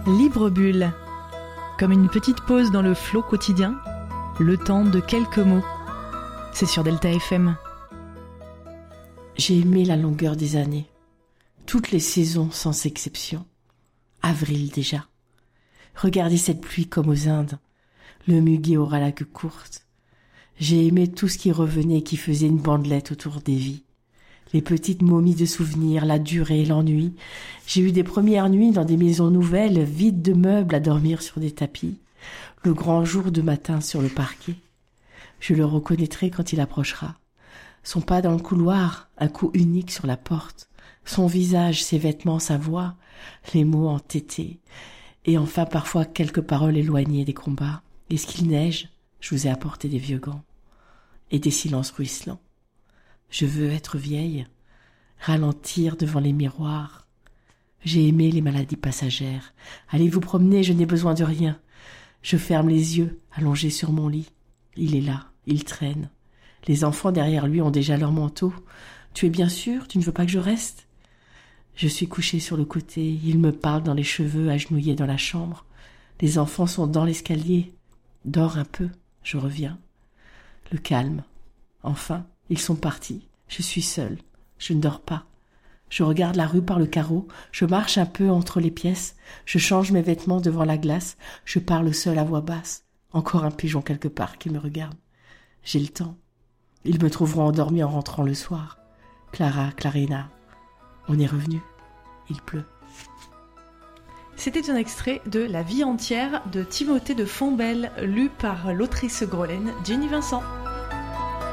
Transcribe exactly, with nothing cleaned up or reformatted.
Libre Bulle, comme une petite pause dans le flot quotidien, le temps de quelques mots. C'est sur Delta F M. J'ai aimé la longueur des années, toutes les saisons sans exception. Avril déjà. Regardez cette pluie comme aux Indes, le muguet aura la queue courte. J'ai aimé tout ce qui revenait et qui faisait une bandelette autour des vies. Les petites momies de souvenirs, la durée, l'ennui. J'ai eu des premières nuits dans des maisons nouvelles, vides de meubles à dormir sur des tapis. Le grand jour de matin sur le parquet. Je le reconnaîtrai quand il approchera. Son pas dans le couloir, un coup unique sur la porte. Son visage, ses vêtements, sa voix, les mots entêtés. Et enfin parfois quelques paroles éloignées des combats. Est-ce qu'il neige ? Je vous ai apporté des vieux gants. Et des silences ruisselants. Je veux être vieille, ralentir devant les miroirs. J'ai aimé les maladies passagères. Allez vous promener, je n'ai besoin de rien. Je ferme les yeux, allongé sur mon lit. Il est là, il traîne. Les enfants derrière lui ont déjà leur manteau. Tu es bien sûr, tu ne veux pas que je reste ? Je suis couchée sur le côté, il me parle dans les cheveux, agenouillé dans la chambre. Les enfants sont dans l'escalier. Dors un peu, je reviens. Le calme. Enfin, ils sont partis. Je suis seule. Je ne dors pas. Je regarde la rue par le carreau. Je marche un peu entre les pièces. Je change mes vêtements devant la glace. Je parle seule à voix basse. Encore un pigeon quelque part qui me regarde. J'ai le temps. Ils me trouveront endormie en rentrant le soir. Clara, Clarina. On est revenu. Il pleut. C'était un extrait de La vie entière de Timothée de Fontbelle, lu par l'autrice grolaine Jenny Vincent.